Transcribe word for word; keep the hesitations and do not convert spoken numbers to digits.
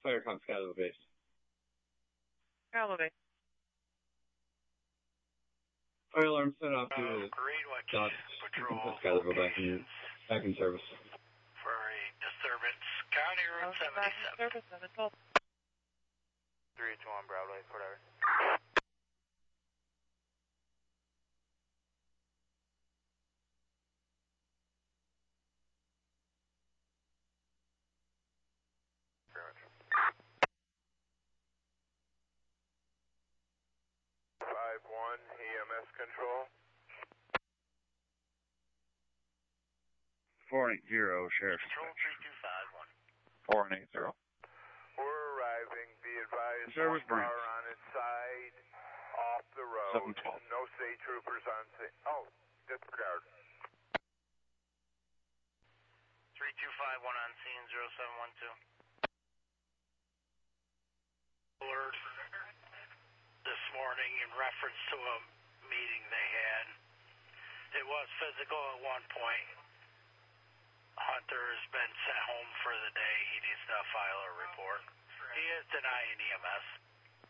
Firecom Skyway base. Skyway base. Fire alarm set off to Uh, the Greenwich dot. Patrol Skyway back in, back in service. for a disturbance. County Route seventy-seven. Service seven twelve. three two one Bravo, whatever. five one E M S control. four eight zero, Sheriff. Control three two five one. four eight zero. We're arriving. Be advised, Service one branch. car on its side, off the road. seven twelve. No state troopers on scene. Oh, disregard. three two five one on scene, zero seven one two. Alert this morning in reference to a meeting they had. It was physical at one point. Hunter has been sent home for the day. He needs to file a report. He is denying E M S.